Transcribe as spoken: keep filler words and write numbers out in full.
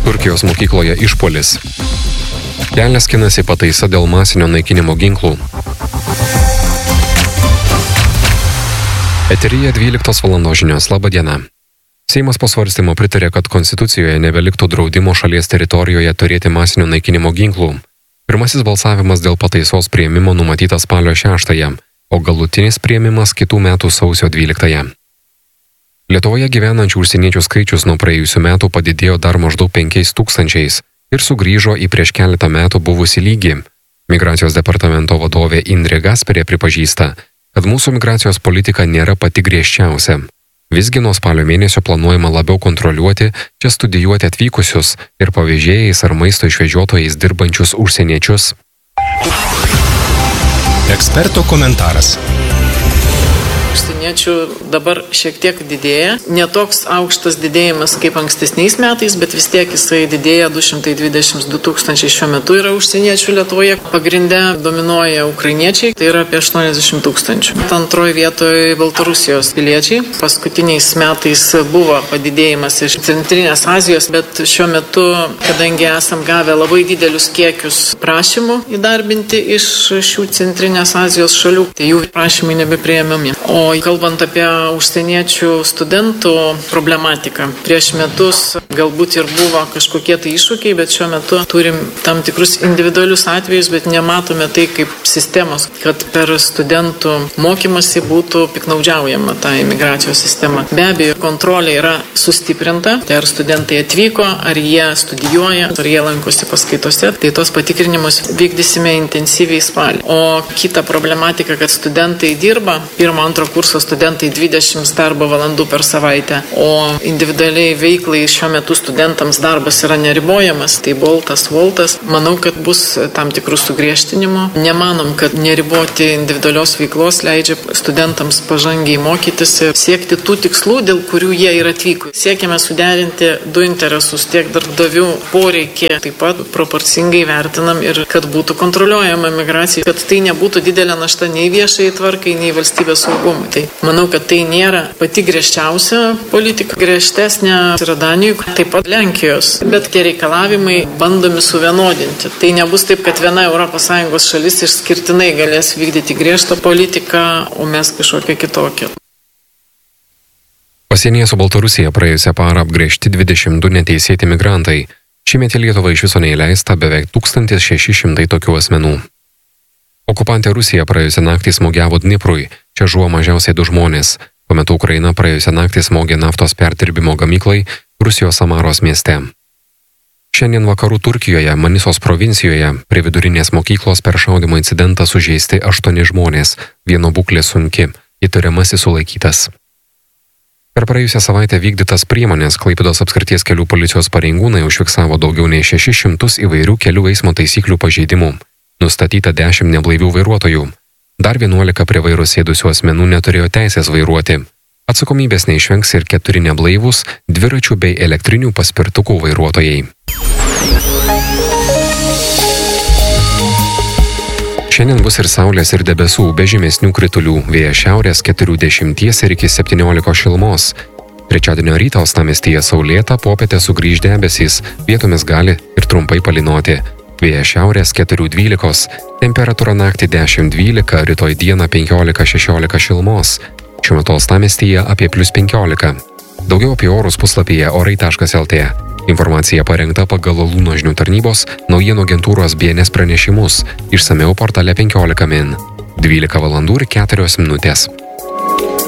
Turkijos mokykloje išpuolis. Kelias skinasi pataisa dėl masinio naikinimo ginklų. Eteryje dvyliktos valandos žinios. Labą dieną. Seimas po svarstymo pritarė, kad Konstitucijoje nebeliktų draudimo šalies teritorijoje turėti masinio naikinimo ginklų. Pirmasis balsavimas dėl pataisos priėmimo numatytas spalio šeštąją, o galutinis priėmimas kitų metų sausio dvyliktąją. Lietuvoje gyvenančių užsieniečių skaičius nuo praėjusių metų padidėjo dar maždaug penkiais tūkstančiais ir sugrįžo į prieš keletą metų buvusį lygį. Migracijos departamento vadovė Indrė Gasperė pripažįsta, kad mūsų migracijos politika nėra pati griežčiausia. Visgi nuo spalio mėnesio planuojama labiau kontroliuoti čia studijuoti atvykusius ir pavėžėjais ar maisto išvežiotojais dirbančius užsieniečius. Eksperto komentaras. Užsieniečių dabar šiek tiek didėja. Netoks aukštas didėjimas kaip ankstesniais metais, bet vis tiek jisai didėja. du šimtai dvidešimt du tūkstančiai šiuo metu yra užsieniečių Lietuvoje. Pagrinde dominuoja ukrainiečiai, tai yra apie aštuoniasdešimt tūkstančių. Antroje vietoje Baltarusijos piliečiai. Paskutiniais metais buvo padidėjimas iš Centrinės Azijos, bet šiuo metu, kadangi esam gavę labai didelius kiekius prašymų įdarbinti iš šių Centrinės Azijos šalių, tai jų prašymai nebepriėmami. O kalbant apie užsieniečių studentų problematiką, prieš metus galbūt ir buvo kažkokie tai iššūkiai, bet šiuo metu turim tam tikrus individualius atvejus, bet nematome tai kaip sistemos, kad per studentų mokymasi būtų piknaudžiaujama ta imigracijos sistema. Be abejo, kontrolė yra sustiprinta, tai ar studentai atvyko, ar jie studijuoja, ar jie lankosi paskaitose, tai tos patikrinimus vykdysime intensyviai spalį. O kita problematika, kad studentai dirba, pirmo, antro kurso studentai dvidešimt darbo valandų per savaitę, o individualiai veiklai šiuo metu studentams darbas yra neribojamas, tai boltas, voltas. Manau, kad bus tam tikrų sugriežtinimų. Nemanom, kad neriboti individualios veiklos leidžia studentams pažangiai mokytis ir siekti tų tikslų, dėl kurių jie ir atvyko. Siekime suderinti du interesus, tiek darbdavių poreikį, taip pat proporcingai vertinam ir kad būtų kontroliuojama migracija, kad tai nebūtų didelė našta nei viešai tvarkai, nei valstybės saugumui. Tai manau, kad tai nėra pati griežčiausia politika, griežtesnė yra Danijų, taip pat Lenkijos, bet tie reikalavimai bandomi suvienodinti. Tai nebus taip, kad viena Europos Sąjungos šalis išskirtinai galės vykdyti griežtą politiką, o mes kažkokią kitokią. Pasienyje su Baltarusija praėjusią parą apgręžti dvidešimt du neteisėti migrantai. Šįmet į Lietuvą iš viso neįleista beveik tūkstantis šeši šimtai tokių asmenų. Okupantė Rusija praėjusią naktį smogavo Dniprui, čia žuvo mažiausiai du žmonės. Tuo metu Ukraina praėjusią naktį smogė naftos perdirbimo gamyklai Rusijos Samaros mieste. Šiandien vakarų Turkijoje, Manisos provincijoje, prie vidurinės mokyklos per šaudymo incidentą sužeisti aštuoni žmonės, vieno būklė sunki, įtariamasis sulaikytas. Per praėjusią savaitę vykdytas priemonės Klaipėdos apskrities kelių policijos pareigūnai užfiksavo daugiau nei šešis šimtus įvairių kelių eismo taisyklių pažeidimų. Nustatyta dešimt neblaivių vairuotojų. Dar vienuolika prie vairo sėdusių asmenų neturėjo teisės vairuoti. Atsakomybės neišvengs ir keturi neblaivūs dviračių bei elektrinių paspirtukų vairuotojai. Šiandien bus ir saulės ir debesų be žymesnių kritulių, vėjas šiaurės keturiasdešimties ir iki septyniolikos šilumos. Trečiadienio rytą uostamiestyje saulėta, popietę sugrįž debesys, vietomis gali ir trumpai palynoti. Vėjas šiaurės keturi dvylika, temperatūra naktį dešimt dvylika, rytoj dieną penkiolika šešiolika šilumos. Šiuo metu uostamiestyje apie plius penkiolika. Daugiau apie orus puslapyje orai taškas lt. Informacija parengta pagal Lūno žinių tarnybos naujienų agentūros B N S pranešimus. Išsamiau portale penkiolika min. dvylika valandų ir keturios minutės.